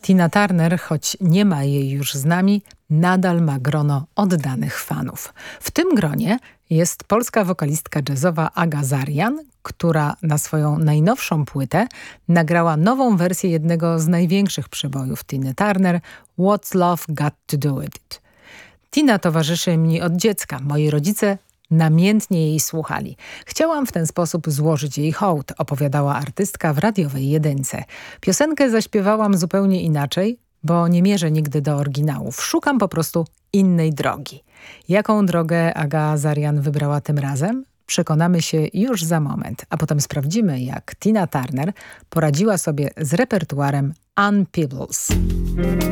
Tina Turner, choć nie ma jej już z nami, nadal ma grono oddanych fanów. W tym gronie jest polska wokalistka jazzowa Aga Zarian, która na swoją najnowszą płytę nagrała nową wersję jednego z największych przebojów Tiny Turner, What's Love Got to Do With It. Tina towarzyszy mi od dziecka. Moi rodzice namiętnie jej słuchali. Chciałam w ten sposób złożyć jej hołd, opowiadała artystka w radiowej jedynce. Piosenkę zaśpiewałam zupełnie inaczej, bo nie mierzę nigdy do oryginałów. Szukam po prostu innej drogi. Jaką drogę Aga Zarian wybrała tym razem? Przekonamy się już za moment, a potem sprawdzimy, jak Tina Turner poradziła sobie z repertuarem Ann Peebles.